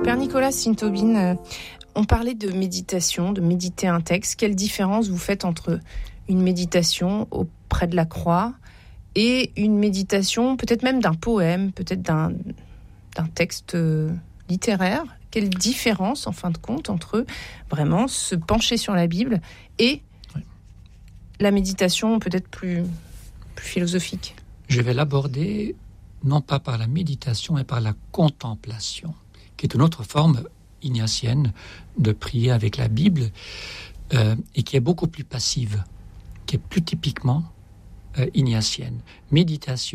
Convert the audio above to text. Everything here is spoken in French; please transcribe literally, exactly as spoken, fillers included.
Père Nicolas Sintobin, euh, on parlait de méditation, de méditer un texte. Quelle différence vous faites entre une méditation auprès de la croix et une méditation, peut-être même d'un poème, peut-être d'un, d'un texte euh, littéraire? Quelle différence, en fin de compte, entre vraiment se pencher sur la Bible et oui. la méditation peut-être plus, plus philosophique? Je vais l'aborder non pas par la méditation, mais par la contemplation, qui est une autre forme ignatienne de prier avec la Bible euh, et qui est beaucoup plus passive, qui est plus typiquement euh, ignatienne. Méditation